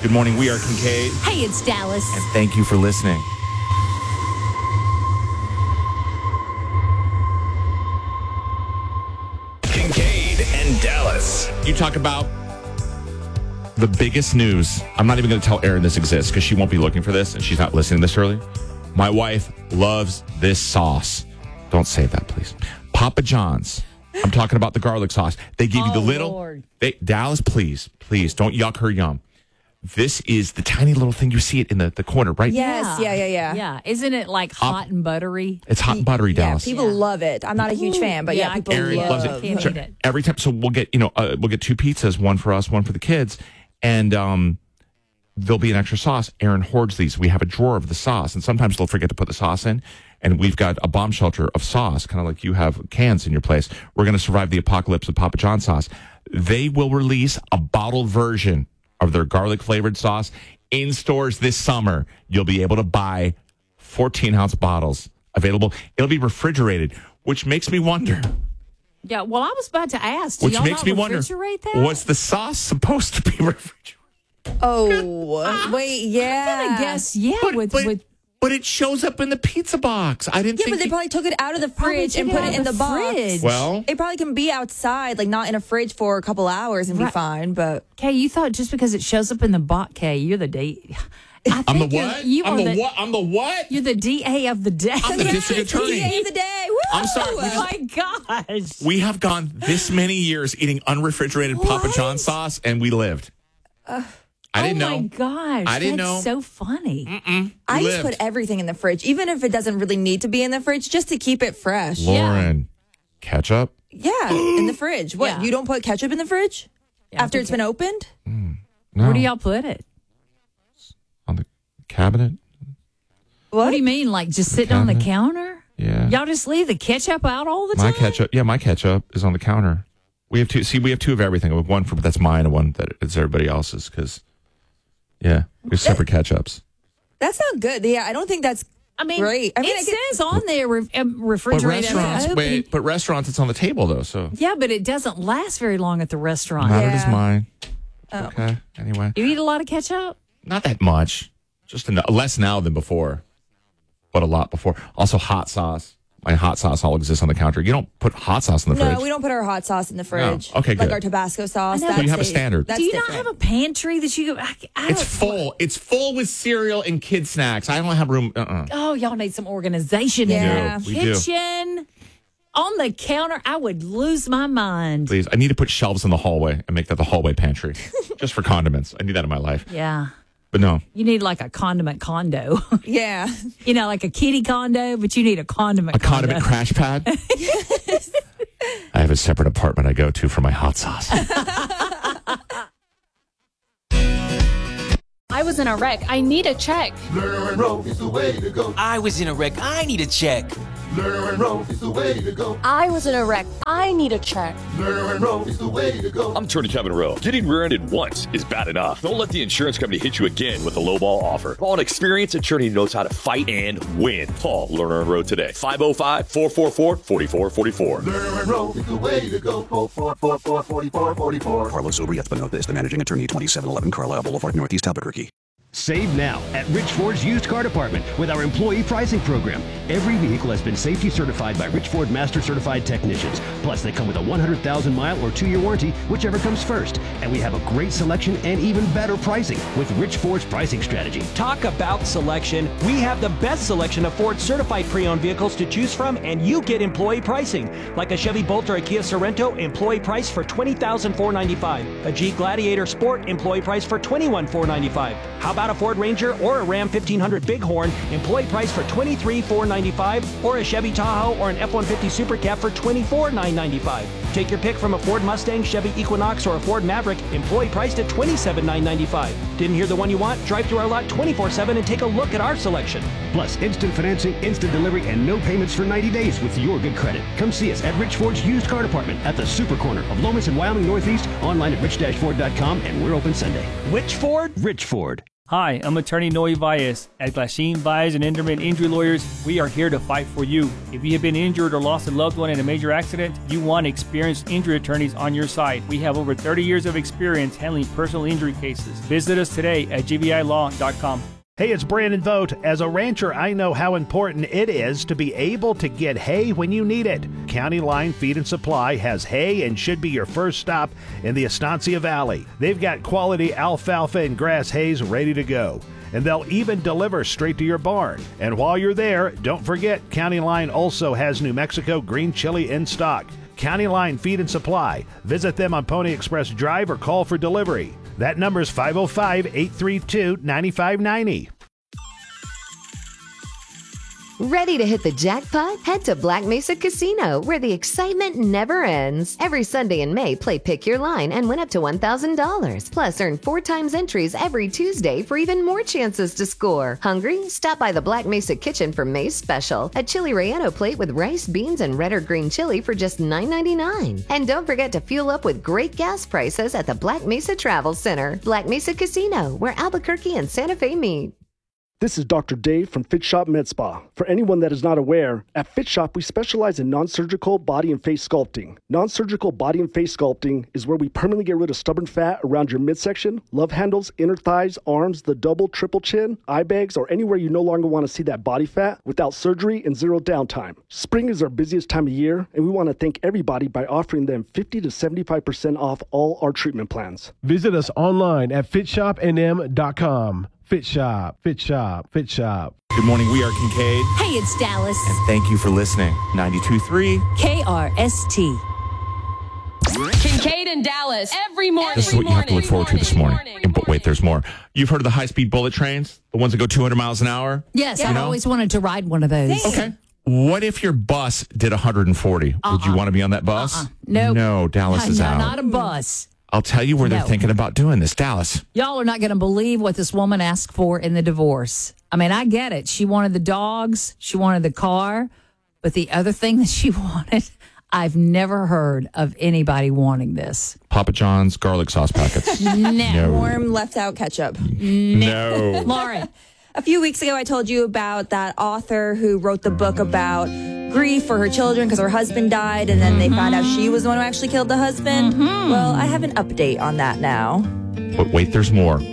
Good morning. We are Kincaid. Hey, it's Dallas. And thank you for listening. Kincaid and Dallas. You talk about the biggest news. I'm not even going to tell Erin this exists because she won't be looking for this and she's not listening this early. My wife loves this sauce. Don't say that, please. Papa John's. I'm talking about the garlic sauce. They give you the little... Dallas, please, don't yuck her yum. This is the tiny little thing. You see it in the corner, right? Yes, yeah. Yeah, isn't it like hot and buttery? It's hot and buttery, Dallas. People love it. I'm not a huge fan, but people Erin loves it. Can't eat it. Every time, so we'll get 2 pizzas, one for us, one for the kids, and there'll be an extra sauce. Erin hoards these. We have a drawer of the sauce, and sometimes they'll forget to put the sauce in, and we've got a bomb shelter of sauce, kind of like you have cans in your place. We're going to survive the apocalypse of Papa John's sauce. They will release a bottled version of their garlic-flavored sauce in stores this summer. You'll be able to buy 14-ounce bottles available. It'll be refrigerated, which makes me wonder. Yeah, well, I was about to ask. Do Which y'all makes not me wonder, refrigerate that? was the sauce supposed to be refrigerated? Oh, wait, yeah. I guess, But it shows up in the pizza box. I didn't think... Yeah, but they probably took it out of the fridge and put it in the box. Well... It probably can be outside, like not in a fridge for a couple hours and be fine, but... Kay, you thought just because it shows up in the box, Kay, you're the D... I'm the what? I'm the what? You're the DA of the day. I'm the district attorney. DA of the day. Woo! I'm sorry. Oh, my gosh. We have gone this many years eating unrefrigerated Papa John's sauce, and we lived. I didn't know. Oh, my gosh. I didn't know. That's so funny. I just put everything in the fridge, even if it doesn't really need to be in the fridge, just to keep it fresh. Lauren, ketchup? Yeah, in the fridge. What, you don't put ketchup in the fridge? After it's been opened? No. Where do y'all put it? On the cabinet? What do you mean? Like just sitting on the counter? Yeah. Y'all just leave the ketchup out all the time? My ketchup is on the counter. We have 2. See, we have 2 of everything. We have one that's mine and one that is everybody else's because, we have separate ketchups. That's not good. Yeah, I don't think that's great. I mean, it says on there refrigerated. But restaurants, it's on the table though. So yeah, but it doesn't last very long at the restaurant. Neither does mine. Oh. Okay. Anyway, you eat a lot of ketchup? Not that much. Just less now than before, but a lot before. Also, hot sauce. My hot sauce all exists on the counter. You don't put hot sauce in the fridge. No, we don't put our hot sauce in the fridge. No. Okay, good. Like our Tabasco sauce. So you have a standard. That's Do you different. not have a pantry that you go? It's full. It's full with cereal and kid snacks. I don't have room. Oh, y'all need some organization in Yeah. the We do. kitchen. On the counter, I would lose my mind. Please, I need to put shelves in the hallway and make that the hallway pantry, just for condiments. I need that in my life. Yeah. But no. You need like a condiment condo. Yeah. You know, like a kitty condo, but you need a condiment condo. Condiment crash pad? I have a separate apartment I go to for my hot sauce. I was in a wreck. I need a check. Lerner and Rowe is the way to go. I was in a wreck. I need a check. Lerner and Rowe is the way to go. I was in a wreck. I need a check. Lerner and Rowe is the way to go. I'm Attorney Kevin Rowe. Getting rear-ended once is bad enough. Don't let the insurance company hit you again with a lowball offer. Call an experienced attorney who knows how to fight and win. Call Lerner and Rowe today. 505-444-4444. Lerner and Rowe is the way to go. 444-4444. Carlos Obrieth Benotez, the managing attorney, 2711 Carlisle Boulevard, Northeast Albuquerque. Save now at Rich Ford's used car department with our employee pricing program. Every vehicle has been safety certified by Rich Ford Master Certified technicians. Plus, they come with a 100,000-mile or 2-year warranty, whichever comes first. And we have a great selection and even better pricing with Rich Ford's pricing strategy. Talk about selection. We have the best selection of Ford certified pre-owned vehicles to choose from, and you get employee pricing. Like a Chevy Bolt or a Kia Sorento, employee price for $20,495. A Jeep Gladiator Sport, employee price for $21,495. How about a Ford Ranger or a Ram 1500 Bighorn, employee price for $23,495, or a Chevy Tahoe or an F-150 Super Cab for $24,995. Take your pick from a Ford Mustang, Chevy Equinox, or a Ford Maverick, employee priced at $27,995. Didn't hear the one you want? Drive through our lot 24/7 and take a look at our selection. Plus, instant financing, instant delivery, and no payments for 90 days with your good credit. Come see us at Rich Ford's used car department at the Super Corner of Lomas and Wyoming Northeast, online at rich-ford.com, and we're open Sunday. Which Ford? Rich Ford. Hi, I'm attorney Noe Valles. At Glasheen, Valles and Enderman Injury Lawyers, we are here to fight for you. If you have been injured or lost a loved one in a major accident, you want experienced injury attorneys on your side. We have over 30 years of experience handling personal injury cases. Visit us today at gvilaw.com. Hey, it's Brandon Vogt. As a rancher, I know how important it is to be able to get hay when you need it. County Line Feed and Supply has hay and should be your first stop in the Estancia Valley. They've got quality alfalfa and grass hays ready to go, and they'll even deliver straight to your barn. And while you're there, don't forget County Line also has New Mexico green chili in stock. County Line Feed and Supply. Visit them on Pony Express Drive or call for delivery. That number is 505-832-9590. Ready to hit the jackpot? Head to Black Mesa Casino, where the excitement never ends. Every Sunday in May, play Pick Your Line and win up to $1,000. Plus, earn 4 times entries every Tuesday for even more chances to score. Hungry? Stop by the Black Mesa Kitchen for May's special. A chili relleno plate with rice, beans, and red or green chili for just $9.99. And don't forget to fuel up with great gas prices at the Black Mesa Travel Center. Black Mesa Casino, where Albuquerque and Santa Fe meet. This is Dr. Dave from Fit Shop Med Spa. For anyone that is not aware, at Fit Shop we specialize in non-surgical body and face sculpting. Non-surgical body and face sculpting is where we permanently get rid of stubborn fat around your midsection, love handles, inner thighs, arms, the double, triple chin, eye bags, or anywhere you no longer want to see that body fat without surgery and zero downtime. Spring is our busiest time of year, and we want to thank everybody by offering them 50 to 75% off all our treatment plans. Visit us online at fitshopnm.com. Fit Shop, Fit Shop, Fit Shop. Good morning. We are Kincaid. Hey, it's Dallas. And thank you for listening. 92.3 KRST. Kincaid and Dallas every morning. This is what you have to look forward to this morning. But wait, there's more. You've heard of the high-speed bullet trains? The ones that go 200 miles an hour? Yes, I've always wanted to ride one of those. Okay. What if your bus did 140? Would you want to be on that bus? Nope. No, Dallas is out. Not a bus. I'll tell you where they're thinking about doing this. Dallas. Y'all are not going to believe what this woman asked for in the divorce. I mean, I get it. She wanted the dogs. She wanted the car. But the other thing that she wanted, I've never heard of anybody wanting this. Papa John's garlic sauce packets. No. Warm left out ketchup. No. Lauren. A few weeks ago, I told you about that author who wrote the book about grief for her children because her husband died, and then they found out she was the one who actually killed the husband. Well, I have an update on that now. But wait, there's more.